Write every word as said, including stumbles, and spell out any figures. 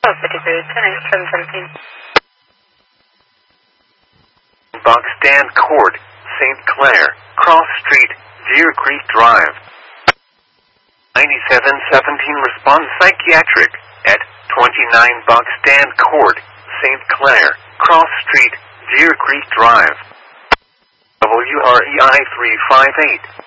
Pettigrew, ten eight seven seventeen. Box Stand Court, Saint Clair, Cross Street, Deer Creek Drive. ninety-seven seventeen response psychiatric at twenty-nine Box Stand Court, Saint Clair, Cross Street, Deer Creek Drive. W R E I three five eight.